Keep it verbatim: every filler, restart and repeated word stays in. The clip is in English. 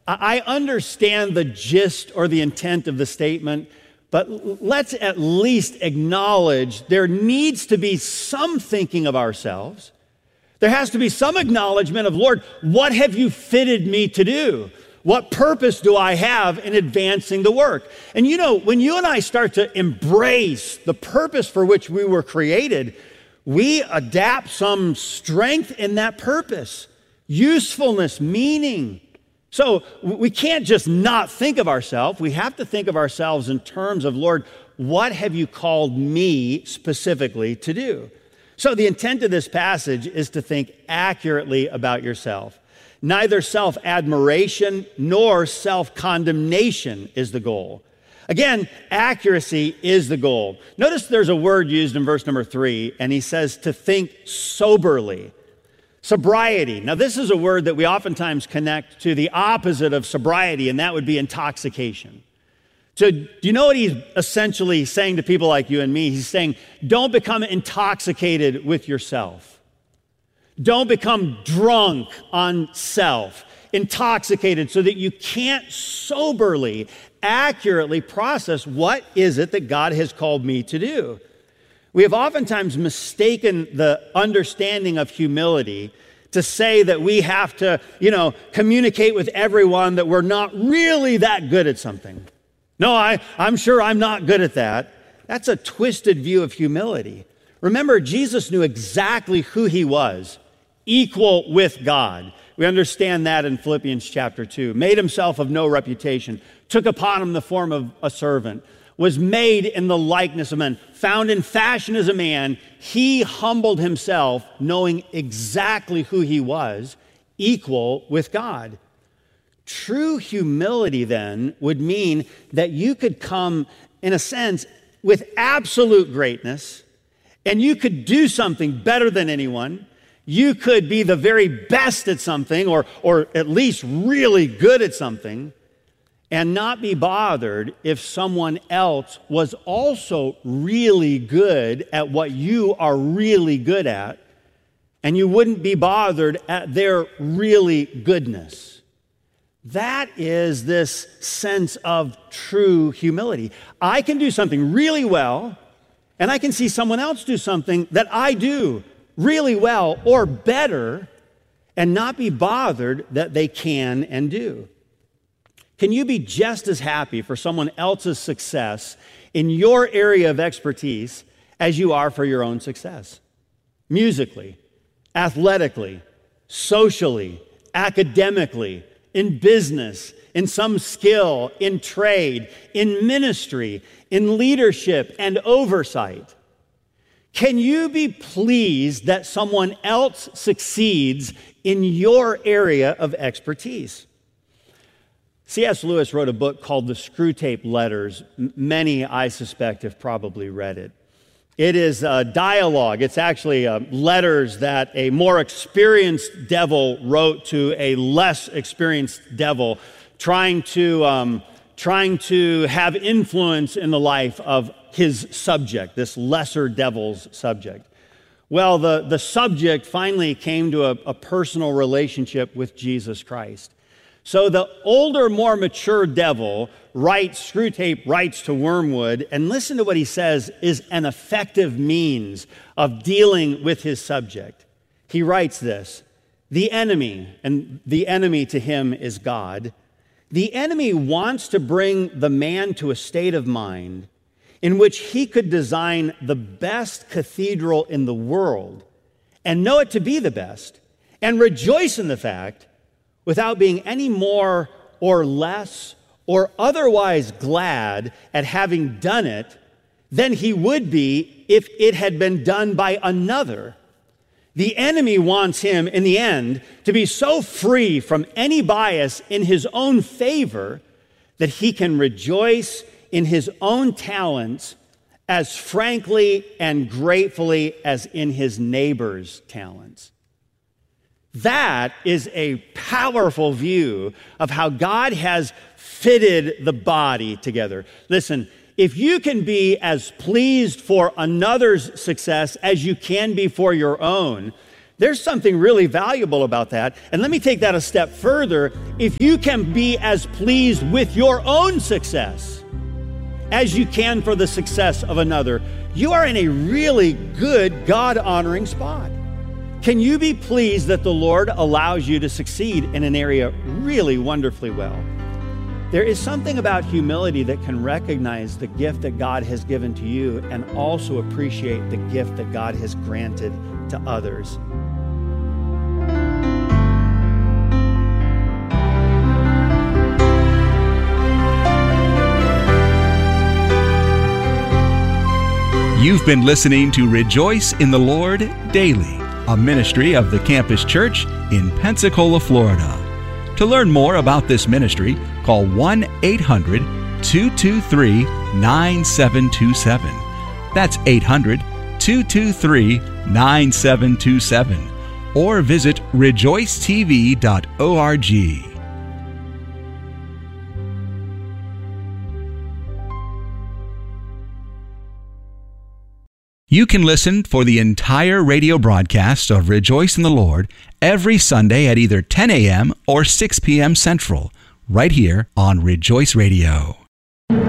I understand the gist or the intent of the statement, but let's at least acknowledge there needs to be some thinking of ourselves. There has to be some acknowledgement of, Lord, what have you fitted me to do? What purpose do I have in advancing the work? And you know, when you and I start to embrace the purpose for which we were created, we adapt some strength in that purpose, usefulness, meaning. So we can't just not think of ourselves. We have to think of ourselves in terms of, Lord, what have you called me specifically to do? So the intent of this passage is to think accurately about yourself. Neither self-admiration nor self-condemnation is the goal. Again, accuracy is the goal. Notice there's a word used in verse number three, and he says to think soberly. Sobriety. Now, this is a word that we oftentimes connect to the opposite of sobriety, and that would be intoxication. So do you know what he's essentially saying to people like you and me? He's saying, don't become intoxicated with yourself. Don't become drunk on self, intoxicated, so that you can't soberly, accurately process what is it that God has called me to do. We have oftentimes mistaken the understanding of humility to say that we have to, you know, communicate with everyone that we're not really that good at something. No, I, I'm sure I'm not good at that. That's a twisted view of humility. Remember, Jesus knew exactly who he was, equal with God. We understand that in Philippians chapter two. Made himself of no reputation, took upon him the form of a servant, was made in the likeness of men, found in fashion as a man. He humbled himself, knowing exactly who he was, equal with God. True humility, then, would mean that you could come, in a sense, with absolute greatness, and you could do something better than anyone. You could be the very best at something, or, or at least really good at something, and not be bothered if someone else was also really good at what you are really good at, and you wouldn't be bothered at their really goodness. That is this sense of true humility. I can do something really well, and I can see someone else do something that I do really well or better, and not be bothered that they can and do. Can you be just as happy for someone else's success in your area of expertise as you are for your own success? Musically, athletically, socially, academically, in business, in some skill, in trade, in ministry, in leadership and oversight. Can you be pleased that someone else succeeds in your area of expertise? C S Lewis wrote a book called The Screwtape Letters. Many, I suspect, have probably read it. It is a dialogue. It's actually uh, letters that a more experienced devil wrote to a less experienced devil, trying to, um, trying to have influence in the life of his subject, this lesser devil's subject. Well, the, the subject finally came to a, a personal relationship with Jesus Christ. So the older, more mature devil writes, Screwtape writes to Wormwood, and listen to what he says is an effective means of dealing with his subject. He writes this: the enemy, and the enemy to him is God, the enemy wants to bring the man to a state of mind in which he could design the best cathedral in the world and know it to be the best and rejoice in the fact without being any more or less or otherwise glad at having done it than he would be if it had been done by another. The enemy wants him, in the end, to be so free from any bias in his own favor that he can rejoice in his own talents as frankly and gratefully as in his neighbor's talents. That is a powerful view of how God has fitted the body together. Listen, if you can be as pleased for another's success as you can be for your own, There's something really valuable about that. And let me take that a step further. If you can be as pleased with your own success as you can for the success of another, you are in a really good, God-honoring spot. Can you be pleased that the Lord allows you to succeed in an area really wonderfully well? There is something about humility that can recognize the gift that God has given to you and also appreciate the gift that God has granted to others. You've been listening to Rejoice in the Lord Daily, a ministry of the Campus Church in Pensacola, Florida. To learn more about this ministry, call one eight hundred two two three nine seven two seven. That's eight hundred two two three nine seven two seven. Or visit rejoice t v dot org. You can listen for the entire radio broadcast of Rejoice in the Lord every Sunday at either ten a.m. or six p.m. Central, right here on Rejoice Radio.